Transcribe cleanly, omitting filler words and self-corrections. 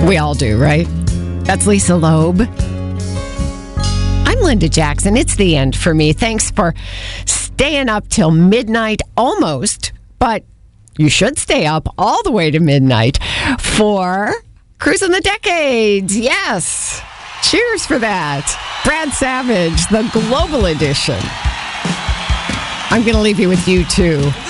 We all do, right? That's Lisa Loeb. I'm Linda Jackson. It's the end for me. Thanks for staying up till midnight almost, but you should stay up all the way to midnight for Cruising the Decades. Yes. Cheers for that. Brad Savage, the Global Edition. I'm going to leave you with U2.